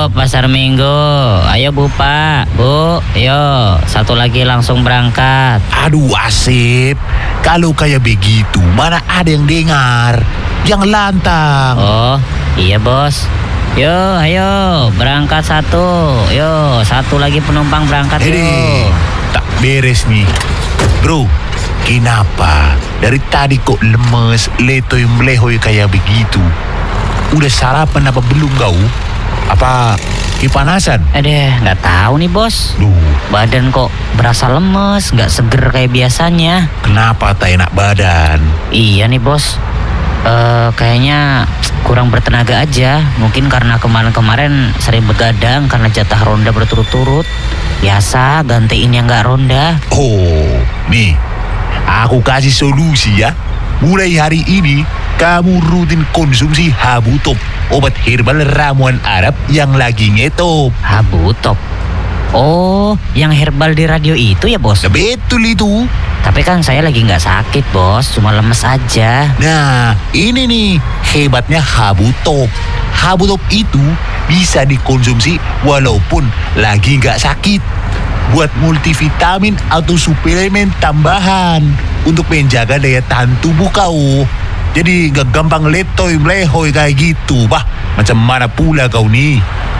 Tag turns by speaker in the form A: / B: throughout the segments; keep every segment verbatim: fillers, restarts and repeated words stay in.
A: pasar Minggu. Ayo Bu Pak, Bu, yo satu lagi langsung berangkat.
B: Aduh Asep, kalau kayak begitu mana ada yang dengar. Jangan lantang.
A: Oh, iya bos. Yo, ayo berangkat satu. Yo, satu lagi penumpang berangkat.
B: Hei,
A: yo.
B: tak beres nih. Bro, kenapa dari tadi kok lemes, letoy melehoy kayak begitu? Udah sarapan apa belum kau? Apa kepanasan?
A: Aduh, nggak tahu nih bos.
B: Duh,
A: Badan kok berasa lemes, nggak seger kayak biasanya.
B: kenapa tak enak badan?
A: Iya nih bos. Eh, kayaknya kurang bertenaga aja. Mungkin karena kemarin-kemarin sering begadang karena jatah ronda berturut-turut. Biasa gantiin yang nggak ronda.
B: Oh, nih, aku kasih solusi ya. Mulai hari ini, kamu rutin konsumsi Habu Top, obat herbal ramuan Arab yang lagi ngetop.
A: Habu Top. Oh, yang herbal di radio itu ya bos?
B: Nah, betul itu.
A: Tapi kan saya lagi nggak sakit bos, cuma lemes aja.
B: Nah, ini nih hebatnya Habu Top. Habu Top itu bisa dikonsumsi walaupun lagi nggak sakit. Buat multivitamin atau suplemen tambahan untuk menjaga daya tahan tubuh kau. Jadi nggak gampang letoy melehoy kayak gitu. Bah, macam mana pula kau nih?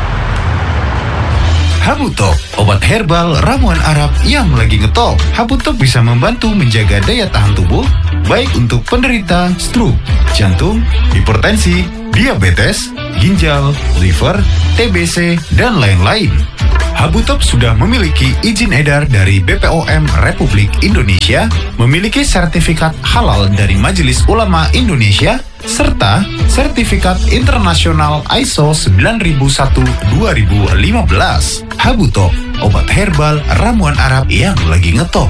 C: Habu Top, obat herbal ramuan Arab yang lagi ngetop. Habu Top bisa membantu menjaga daya tahan tubuh, baik untuk penderita stroke, jantung, hipertensi, diabetes, ginjal, liver, T B C, dan lain-lain. Habu Top sudah memiliki izin edar dari B P O M Republik Indonesia, memiliki sertifikat halal dari Majelis Ulama Indonesia, serta sertifikat internasional I S O sembilan ribu satu dua ribu lima belas. Habu Top, obat herbal ramuan Arab yang lagi ngetop.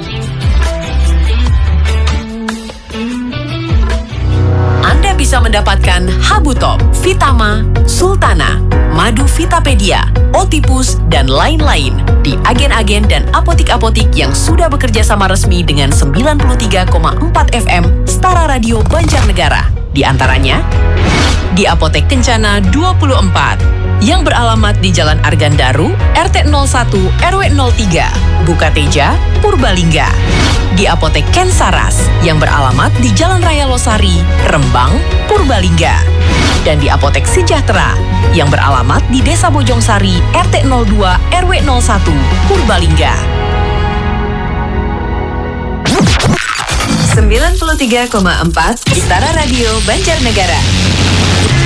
D: Anda bisa mendapatkan Habu Top, Vitama, Sultana, Madu Vitapedia, Otipus, dan lain-lain di agen-agen dan apotik-apotik yang sudah bekerja sama resmi dengan sembilan puluh tiga koma empat F M Setara Radio Banjarnegara. Di antaranya, di Apotek Kencana dua puluh empat, yang beralamat di Jalan Argandaru, R T nol satu R W nol tiga, Bukateja, Purbalingga. Di Apotek Ken Saras, yang beralamat di Jalan Raya Losari, Rembang, Purbalingga. Dan di Apotek Sejahtera, yang beralamat di Desa Bojongsari, R T nol dua R W nol satu, Purbalingga. sembilan puluh tiga koma empat Setara Radio Banjarnegara.